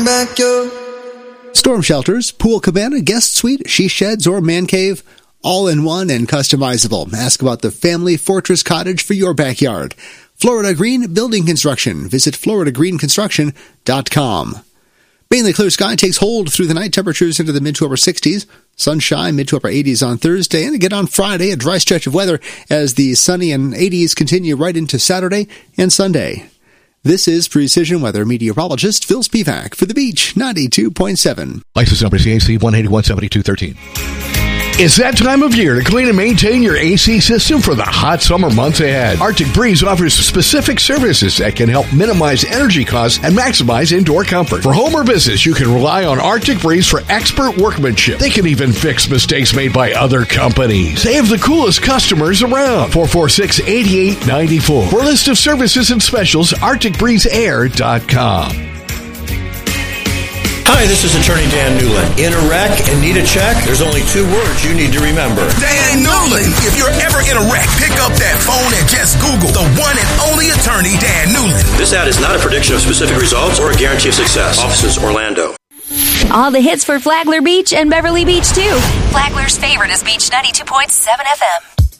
Storm shelters, pool cabana, guest suite, she sheds, or man cave, all in one and customizable. Ask about the Family Fortress Cottage for your backyard. Florida Green Building Construction. Visit floridagreenconstruction.com. Mainly clear sky takes hold through the night. Temperatures into the mid to upper 60s. Sunshine, mid to upper 80s on Thursday. And again on Friday, a dry stretch of weather as the sunny and 80s continue right into Saturday and Sunday. This is Precision Weather meteorologist Phil Spivak for The Beach 92.7. License number CAC 1817213. It's that time of year to clean and maintain your AC system for the hot summer months ahead. Arctic Breeze offers specific services that can help minimize energy costs and maximize indoor comfort. For home or business, you can rely on Arctic Breeze for expert workmanship. They can even fix mistakes made by other companies. They have the coolest customers around. 446-8894. For a list of services and specials, ArcticBreezeAir.com. Hi, this is attorney Dan Newland. In a wreck and need a check, there's only two words you need to remember. Dan Newland. If you're ever in a wreck, pick up that phone and just Google the one and only attorney, Dan Newland. This ad is not a prediction of specific results or a guarantee of success. Offices, Orlando. All the hits for Flagler Beach and Beverly Beach, too. Flagler's favorite is Beach 92.7 FM.